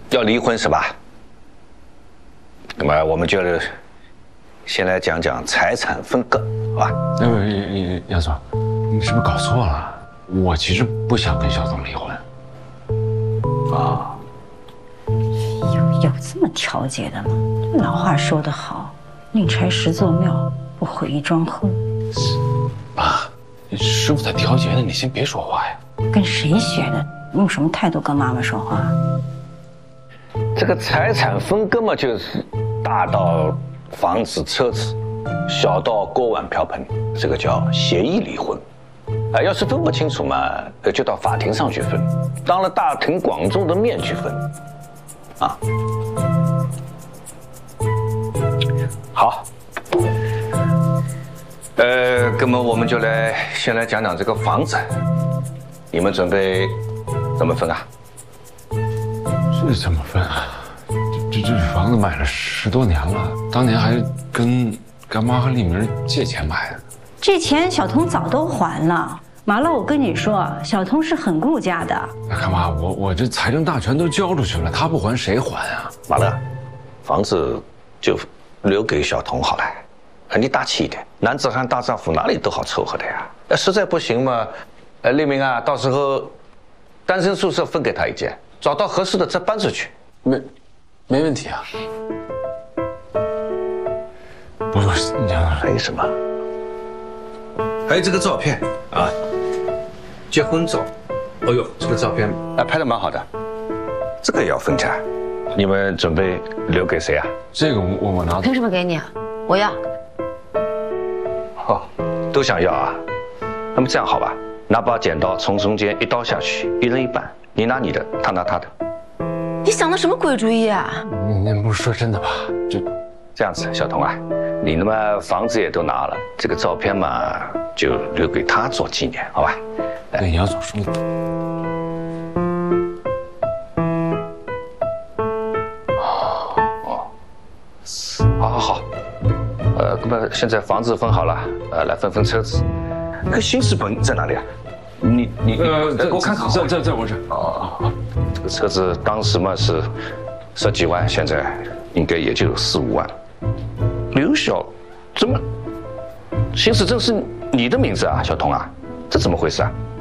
要离婚是吧？那么我们就先来讲讲财产分割，好吧？ 杨总，你是不是搞错了？我其实不想跟小东离婚。 啊， 有这么调节的吗？老话说得好，宁拆十座庙，不毁一桩婚。 妈，师傅在调节呢，你先别说话呀。 跟谁学的？用什么态度跟妈妈说话？ 这个财产分割嘛，就是大到房子、车子，小到锅碗瓢盆，这个叫协议离婚。要是分不清楚嘛，就到法庭上去分，当了大庭广众的面去分，啊。好，那么我们就先来讲讲这个房子，你们准备怎么分啊？ 这怎么分啊？这房子买了10多年了，当年还跟干妈和丽明借钱买的。 这钱小童早都还了。马乐，我跟你说，小童是很顾家的。 干妈，我这财政大权都交出去了，他不还谁还啊？ 马乐，房子就留给小童好了。你大气一点，男子汉大丈夫哪里都好凑合的呀。实在不行嘛，丽明啊，到时候单身宿舍分给他一间，找到合适的再搬出去。 没问题啊。不是， 还有什么？还有这个照片啊，结婚照。哎呦，这个照片拍得蛮好的，这个也要分家。你们准备留给谁啊？ 这个我拿走。 凭什么给你啊？我要。 哦，都想要啊？那么这样好吧，拿把剪刀从中间一刀下去，一人一半，你拿你的，他拿他的。 你想的什么鬼主意啊？ 您不是说真的吧？ 这样子，小童啊，你那么房子也都拿了，这个照片嘛，就留给他做纪念，好吧？ 对，杨总说的。 好，那么现在房子分好了，来分车子。那个新式本在哪里啊？你给我看看。 在我这。 哦，这个车子当时嘛是10几万，现在应该也就4、5万。刘晓，怎么行驶证是你的名字啊，小童啊？这怎么回事啊？